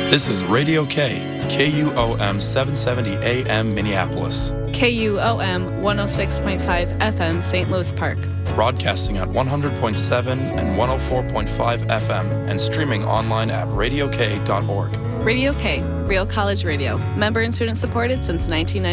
This is Radio K, KUOM 770 AM Minneapolis, KUOM 106.5 FM St. Louis Park. broadcasting at 100.7 and 104.5 FM and streaming online at radiok.org. Radio K, Real College Radio. Member and student supported since 1990.